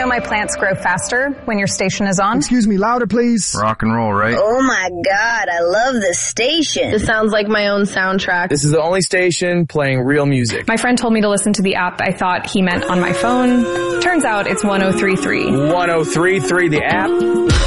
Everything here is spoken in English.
my plants grow faster when your station is on? Excuse me, louder please. Rock and roll, right? Oh my God, I love this station. This sounds like my own soundtrack. This is the only station playing real music. My friend told me to listen to the app. I thought he meant on my phone. Turns out it's 103.3. 103.3, the app.